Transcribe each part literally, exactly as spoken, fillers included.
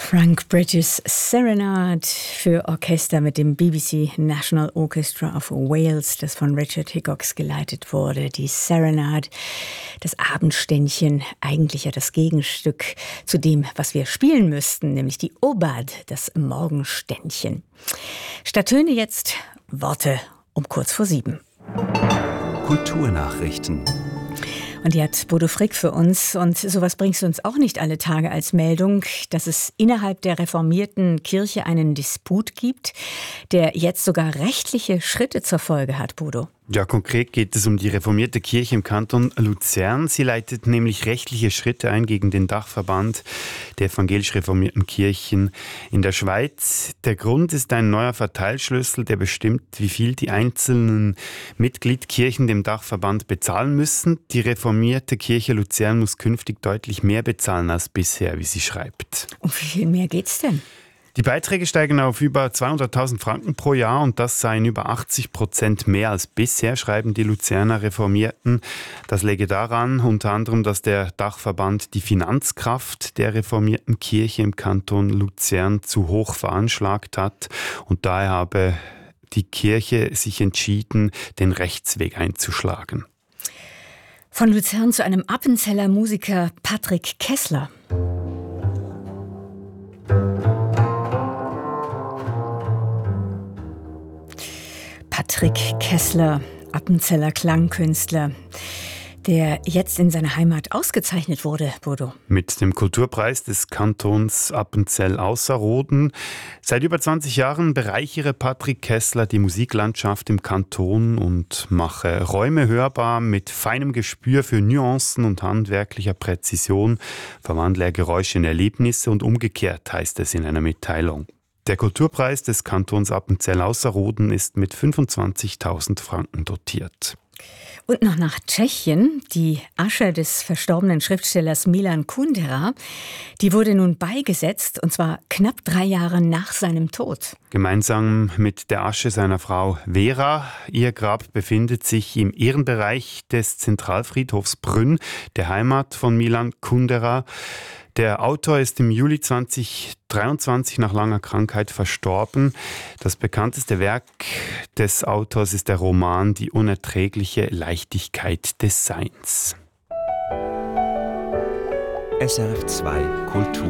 Frank Bridges Serenade für Orchester mit dem B B C National Orchestra of Wales, das von Richard Hickox geleitet wurde. Die Serenade, das Abendständchen, eigentlich ja das Gegenstück zu dem, was wir spielen müssten, nämlich die Aubade, das Morgenständchen. Statt Töne jetzt Worte um kurz vor sieben. Kulturnachrichten. Und die hat Bodo Frick für uns. Und sowas bringst du uns auch nicht alle Tage als Meldung, dass es innerhalb der reformierten Kirche einen Disput gibt, der jetzt sogar rechtliche Schritte zur Folge hat, Bodo. Ja, konkret geht es um die reformierte Kirche im Kanton Luzern. Sie leitet nämlich rechtliche Schritte ein gegen den Dachverband der evangelisch-reformierten Kirchen in der Schweiz. Der Grund ist ein neuer Verteilschlüssel, der bestimmt, wie viel die einzelnen Mitgliedkirchen dem Dachverband bezahlen müssen. Die reformierte Kirche Luzern muss künftig deutlich mehr bezahlen als bisher, wie sie schreibt. Um wie viel mehr geht's denn? Die Beiträge steigen auf über zweihunderttausend Franken pro Jahr und das seien über achtzig Prozent mehr als bisher, schreiben die Luzerner Reformierten. Das läge daran, unter anderem, dass der Dachverband die Finanzkraft der reformierten Kirche im Kanton Luzern zu hoch veranschlagt hat und daher habe die Kirche sich entschieden, den Rechtsweg einzuschlagen. Von Luzern zu einem Appenzeller Musiker Patrick Kessler. Patrick Kessler, Appenzeller Klangkünstler, der jetzt in seiner Heimat ausgezeichnet wurde, Bodo. Mit dem Kulturpreis des Kantons Appenzell-Ausserrhoden. Seit über zwanzig Jahren bereichere Patrick Kessler die Musiklandschaft im Kanton und mache Räume hörbar. Mit feinem Gespür für Nuancen und handwerklicher Präzision verwandle er Geräusche in Erlebnisse und umgekehrt, heißt es in einer Mitteilung. Der Kulturpreis des Kantons Appenzell-Ausserrhoden ist mit fünfundzwanzigtausend Franken dotiert. Und noch nach Tschechien. Die Asche des verstorbenen Schriftstellers Milan Kundera, die wurde nun beigesetzt, und zwar knapp drei Jahre nach seinem Tod. Gemeinsam mit der Asche seiner Frau Vera. Ihr Grab befindet sich im Ehrenbereich des Zentralfriedhofs Brünn, der Heimat von Milan Kundera. Der Autor ist im Juli zweitausenddreiundzwanzig nach langer Krankheit verstorben. Das bekannteste Werk des Autors ist der Roman Die unerträgliche Leichtigkeit des Seins. S R F zwei Kultur.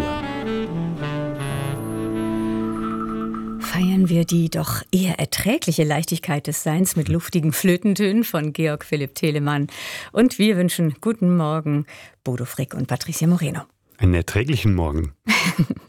Feiern wir die doch eher erträgliche Leichtigkeit des Seins mit luftigen Flötentönen von Georg Philipp Telemann. Und wir wünschen guten Morgen, Bodo Frick und Patricia Moreno. Einen erträglichen Morgen.